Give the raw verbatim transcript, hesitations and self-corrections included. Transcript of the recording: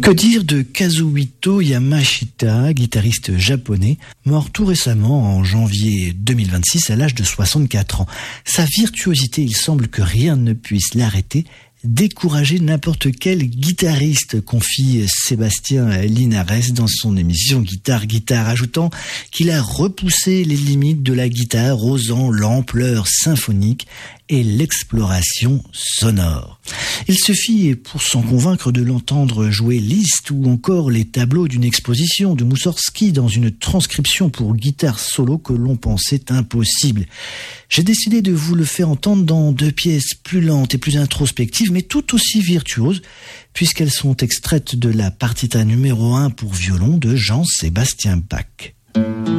Que dire de Kazuhito Yamashita, guitariste japonais, mort tout récemment en janvier deux mille vingt-six à l'âge de soixante-quatre ans. Sa virtuosité, il semble que rien ne puisse l'arrêter, décourager n'importe quel guitariste, confie Sébastien Linares dans son émission Guitare Guitare, ajoutant qu'il a repoussé les limites de la guitare, osant l'ampleur symphonique et l'exploration sonore. Il suffit pour s'en convaincre de l'entendre jouer Liszt ou encore les tableaux d'une exposition de Moussorgsky dans une transcription pour guitare solo que l'on pensait impossible. J'ai décidé de vous le faire entendre dans deux pièces plus lentes et plus introspectives, mais tout aussi virtuoses, puisqu'elles sont extraites de la partita numéro un pour violon de Jean-Sébastien Bach.